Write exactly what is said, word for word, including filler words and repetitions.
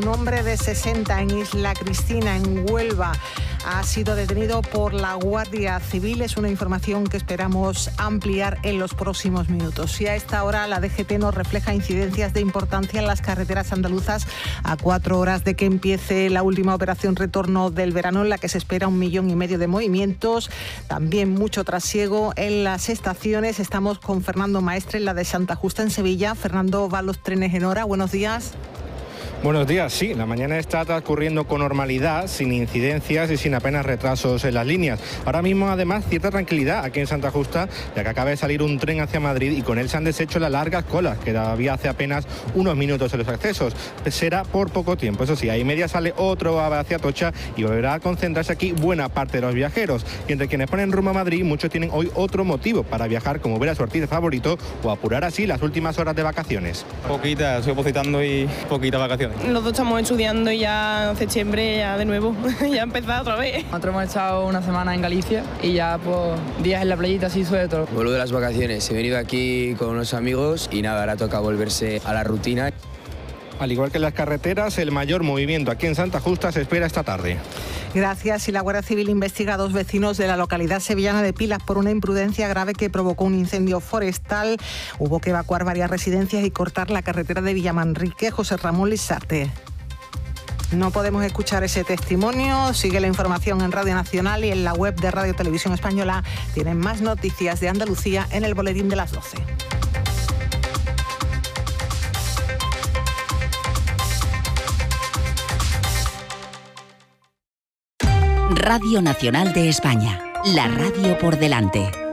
Un hombre de sesenta en Isla Cristina, en Huelva, ha sido detenido por la Guardia Civil. Es una información que esperamos ampliar en los próximos minutos. Y a esta hora la D G T nos refleja incidencias de importancia en las carreteras andaluzas a cuatro horas de que empiece la última operación retorno del verano, en la que se espera un millón y medio de movimientos. También mucho trasiego en las estaciones. Estamos con Fernando Maestre en la de Santa Justa, en Sevilla. Fernando, ¿van los trenes en hora? Buenos días. Buenos días, sí, la mañana está transcurriendo con normalidad, sin incidencias y sin apenas retrasos en las líneas. Ahora mismo, además, cierta tranquilidad aquí en Santa Justa, ya que acaba de salir un tren hacia Madrid y con él se han deshecho las largas colas que había hace apenas unos minutos en los accesos. Será por poco tiempo, eso sí, ahí media sale otro hacia Atocha y volverá a concentrarse aquí buena parte de los viajeros. Y entre quienes ponen rumbo a Madrid, muchos tienen hoy otro motivo para viajar, como ver a su artista favorito o apurar así las últimas horas de vacaciones. Poquita, estoy opositando y poquita vacaciones. Los dos estamos estudiando y ya en septiembre ya de nuevo, ya ha empezado otra vez. Nosotros hemos estado una semana en Galicia y ya pues días en la playita así suelto. Vuelvo de las vacaciones, he venido aquí con unos amigos y nada, ahora toca volverse a la rutina. Al igual que en las carreteras, el mayor movimiento aquí en Santa Justa se espera esta tarde. Gracias. Y la Guardia Civil investiga a dos vecinos de la localidad sevillana de Pilas por una imprudencia grave que provocó un incendio forestal. Hubo que evacuar varias residencias y cortar la carretera de Villamanrique. José Ramón Lizarte. No podemos escuchar ese testimonio. Sigue la información en Radio Nacional y en la web de Radio Televisión Española. Tienen más noticias de Andalucía en el boletín de las doce. Radio Nacional de España, la radio por delante.